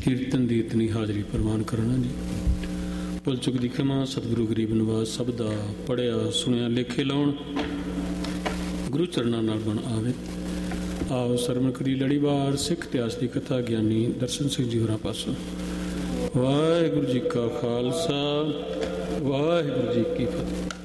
ਕੀਰਤਨ ਦੀ ਇਤਨੀ ਹਾਜ਼ਰੀ ਪ੍ਰਵਾਨ ਕਰਨਾ ਜੀ। ਭੁੱਲ ਚੁੱਕ ਦੀ ਖਿਮਾ ਸਤਿਗੁਰੂ ਗਰੀਬ ਨਿਵਾਜ ਸਭ ਦਾ ਪੜ੍ਹਿਆ ਸੁਣਿਆ ਲੇਖੇ ਲਾਉਣ ਗੁਰੂ ਚਰਨਾਂ ਨਾਲ ਬਣ ਆਵੇ। ਆਓ ਸਰਵਣ ਕਰੀ ਲੜੀਵਾਰ ਸਿੱਖ ਇਤਿਹਾਸ ਦੀ ਕਥਾ ਗਿਆਨੀ ਦਰਸ਼ਨ ਸਿੰਘ ਜੀ ਹੋਰਾਂ ਪਾਸੋਂ। ਵਾਹਿਗੁਰੂ ਜੀ ਕਾ ਖਾਲਸਾ ਵਾਹਿਗੁਰੂ ਜੀ ਕੀ ਫਤਿਹ।